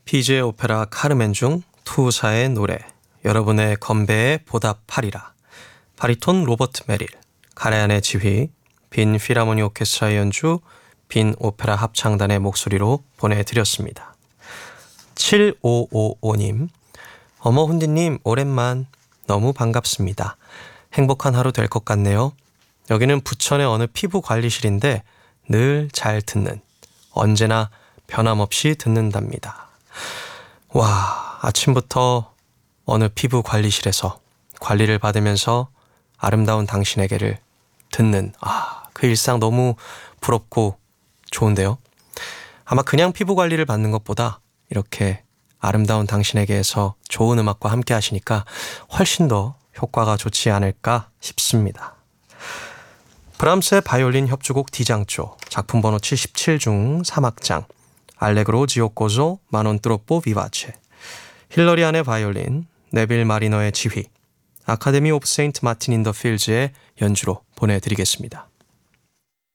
피지의 오페라 카르멘 중 투사의 노래, 여러분의 건배에 보답하리라, 바리톤 로버트 메릴, 가레안의 지휘, 빈 필하모니 오케스트라의 연주, 빈 오페라 합창단의 목소리로 보내드렸습니다. 7555님, 어머 훈디님 오랜만, 너무 반갑습니다. 행복한 하루 될 것 같네요. 여기는 부천의 어느 피부관리실인데 늘 잘 듣는, 언제나 변함없이 듣는답니다. 와, 아침부터 어느 피부관리실에서 관리를 받으면서 아름다운 당신에게를 듣는, 그 일상 너무 부럽고 좋은데요. 아마 그냥 피부관리를 받는 것보다 이렇게 아름다운 당신에게에서 좋은 음악과 함께 하시니까 훨씬 더 효과가 좋지 않을까 싶습니다. 브람스의 바이올린 협주곡 D장조, 작품 번호 77 중 3악장, 알레그로 지오코조 마논 트로포 비바체, 힐러리안의 바이올린, 네빌 마리너의 지휘, 아카데미 오브 세인트 마틴 인 더 필즈의 연주로 보내드리겠습니다.